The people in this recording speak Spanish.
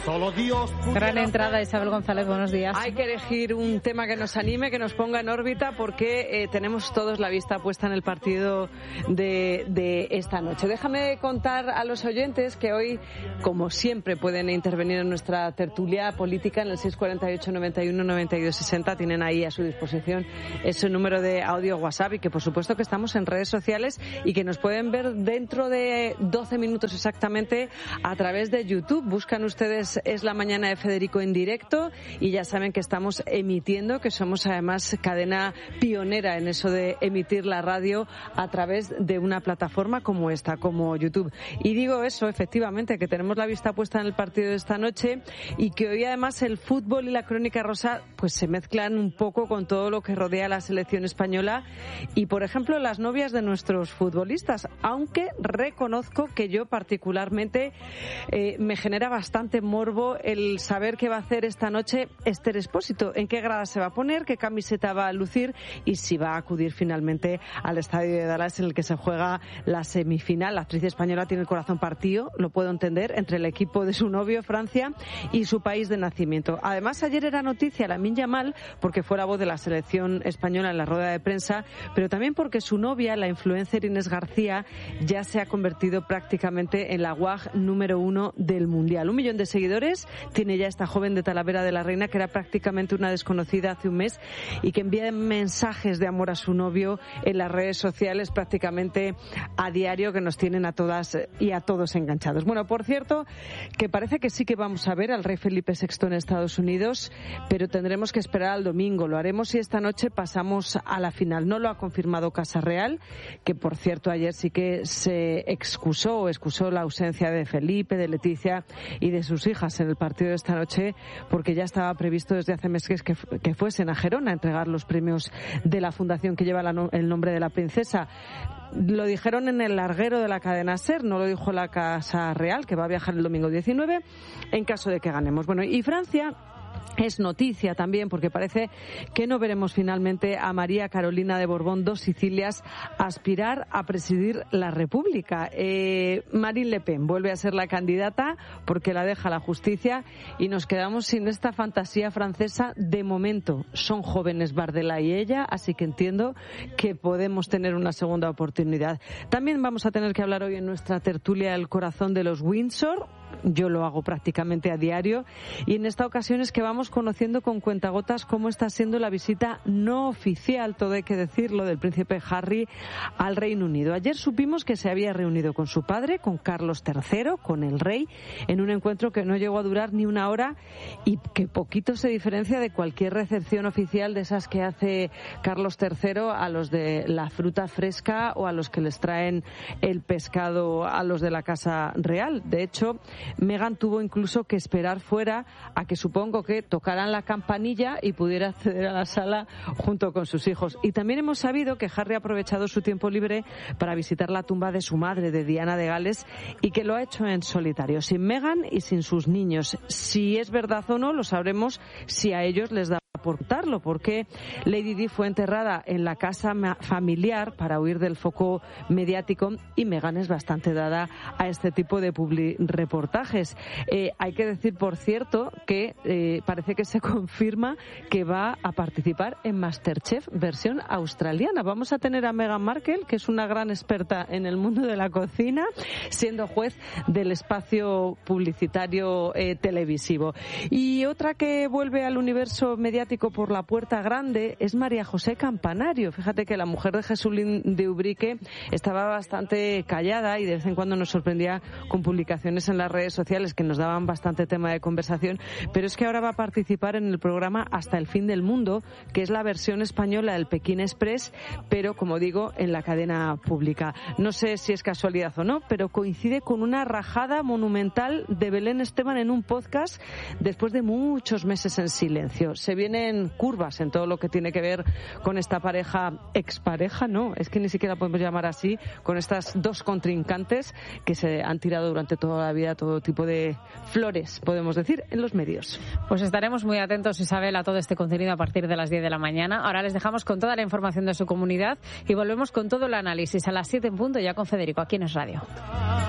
Solo Dios. Gran entrada, Isabel González, buenos días. Hay que elegir un tema que nos anime, que nos ponga en órbita, porque tenemos todos la vista puesta en el partido de esta noche. Déjame contar a los oyentes que hoy, como siempre, pueden intervenir en nuestra tertulia política en el 648 91 92 60. Tienen ahí a su disposición ese número de audio WhatsApp, y que por supuesto que estamos en redes sociales y que nos pueden ver dentro de 12 minutos exactamente a través de YouTube. Buscan ustedes Es la Mañana de Federico en directo y ya saben que estamos emitiendo, que somos además cadena pionera en eso de emitir la radio a través de una plataforma como esta, como YouTube. Y digo eso, efectivamente, que tenemos la vista puesta en el partido de esta noche y que hoy además el fútbol y la crónica rosa pues se mezclan un poco con todo lo que rodea a la selección española y, por ejemplo, las novias de nuestros futbolistas, aunque reconozco que yo particularmente me genera bastante morbo el saber qué va a hacer esta noche Esther Expósito, en qué grada se va a poner, qué camiseta va a lucir y si va a acudir finalmente al estadio de Dallas en el que se juega la semifinal. La actriz española tiene el corazón partido, lo puedo entender, entre el equipo de su novio, Francia, y su país de nacimiento. Además, ayer era noticia Lamine Yamal porque fue la voz de la selección española en la rueda de prensa, pero también porque su novia, la influencer Inés García, ya se ha convertido prácticamente en la WAG número 1 del Mundial. 1 millón de seguidores tiene ya esta joven de Talavera de la Reina, que era prácticamente una desconocida hace un mes y que envía mensajes de amor a su novio en las redes sociales prácticamente a diario, que nos tienen a todas y a todos enganchados. Bueno, por cierto, que parece que sí que vamos a ver al rey Felipe VI en Estados Unidos, pero tendremos que esperar al domingo. Lo haremos si esta noche pasamos a la final. No lo ha confirmado Casa Real, que por cierto ayer sí que se excusó la ausencia de Felipe, de Leticia y de sus hijas en el partido de esta noche, porque ya estaba previsto desde hace meses que fuesen a Gerona a entregar los premios de la fundación que lleva el nombre de la princesa. Lo dijeron en el larguero de la cadena SER, no lo dijo la Casa Real, que va a viajar el domingo 19 en caso de que ganemos. Bueno, y Francia es noticia también porque parece que no veremos finalmente a María Carolina de Borbón dos Sicilias aspirar a presidir la República. Marine Le Pen vuelve a ser la candidata porque la deja la justicia y nos quedamos sin esta fantasía francesa de momento. Son jóvenes Bardella y ella, así que entiendo que podemos tener una segunda oportunidad. También vamos a tener que hablar hoy en nuestra tertulia El corazón de los Windsor. Yo lo hago prácticamente a diario y en esta ocasión es que vamos conociendo con cuentagotas cómo está siendo la visita no oficial, todo hay que decirlo, del príncipe Harry al Reino Unido. Ayer supimos que se había reunido con su padre, con Carlos III, con el rey, en un encuentro que no llegó a durar ni una hora y que poquito se diferencia de cualquier recepción oficial de esas que hace Carlos III a los de la fruta fresca o a los que les traen el pescado a los de la Casa Real. De hecho, Meghan tuvo incluso que esperar fuera a que supongo que tocaran la campanilla y pudiera acceder a la sala junto con sus hijos. Y también hemos sabido que Harry ha aprovechado su tiempo libre para visitar la tumba de su madre, de Diana de Gales, y que lo ha hecho en solitario, sin Meghan y sin sus niños. Si es verdad o no, lo sabremos si a ellos les da por contarlo, porque Lady Di fue enterrada en la casa familiar para huir del foco mediático y Meghan es bastante dada a este tipo de reportajes. Hay que decir, por cierto, que parece que se confirma que va a participar en MasterChef versión australiana. Vamos a tener a Meghan Markle, que es una gran experta en el mundo de la cocina, siendo juez del espacio publicitario televisivo. Y otra que vuelve al universo mediático por la puerta grande es María José Campanario. Fíjate que la mujer de Jesulín de Ubrique estaba bastante callada y de vez en cuando nos sorprendía con publicaciones en las redes sociales que nos daban bastante tema de conversación, pero es que ahora va a participar en el programa Hasta el fin del mundo, que es la versión española del Pekín Express, pero como digo, en la cadena pública. No sé si es casualidad o no, pero coincide con una rajada monumental de Belén Esteban en un podcast después de muchos meses en silencio. Se vienen curvas en todo lo que tiene que ver con esta pareja, expareja, no, es que ni siquiera podemos llamar así, con estas dos contrincantes que se han tirado durante toda la vida todo tipo de flores, podemos decir, en los medios. Pues estaremos muy atentos, Isabel, a todo este contenido a partir de las 10 de la mañana. Ahora les dejamos con toda la información de su comunidad y volvemos con todo el análisis a las 7 en punto ya con Federico, aquí en Es Radio.